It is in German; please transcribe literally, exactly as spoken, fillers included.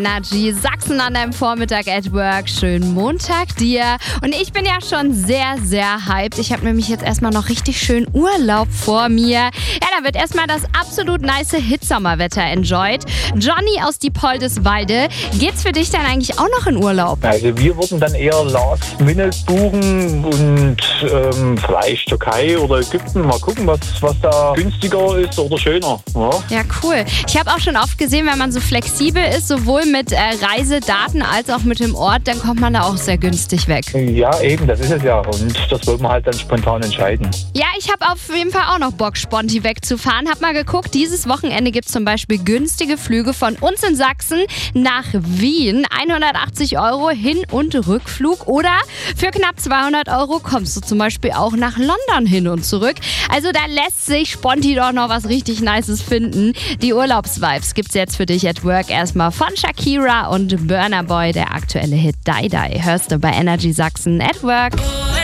Energy Sachsen an deinem Vormittag at Work. Schönen Montag dir. Und ich bin ja schon sehr, sehr hyped. Ich habe nämlich jetzt erstmal noch richtig schön Urlaub vor mir. Ja, da wird erstmal das absolut nice Hitsommerwetter enjoyed. Johnny aus Diepoldeswalde, geht's für dich dann eigentlich auch noch in Urlaub? Also wir würden dann eher Last Minute buchen und ähm, vielleicht Türkei oder Ägypten. Mal gucken, was, was da günstiger ist oder schöner. Ja, ja cool. Ich habe auch schon oft gesehen, wenn man so flexibel ist, sowohl mit äh, Reisedaten als auch mit dem Ort, dann kommt man da auch sehr günstig weg. Ja, eben, das ist es ja. Und das wollen wir halt dann spontan entscheiden. Ja, ich habe auf jeden Fall auch noch Bock, sponti wegzufahren. Hab mal geguckt, dieses Wochenende gibt es zum Beispiel günstige Flüge von uns in Sachsen nach Wien. hundertachtzig Euro Hin- und Rückflug. Oder für knapp zweihundert Euro kommst du zum Beispiel auch nach London hin und zurück. Also da lässt sich sponti doch noch was richtig Nices finden. Die Urlaubsvibes gibt's jetzt für dich at Work erstmal von Shakira und Burna Boy, der aktuelle Hit Die Die. Hörst du bei Energy Sachsen at Work.